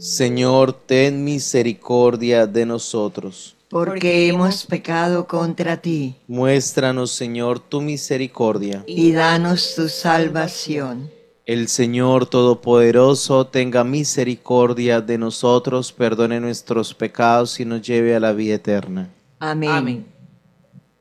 Señor, ten misericordia de nosotros. porque hemos pecado contra ti, Muéstranos, Señor, tu misericordia. y danos tu salvación. El Señor Todopoderoso tenga misericordia de nosotros, perdone nuestros pecados y nos lleve a la vida eterna. Amén.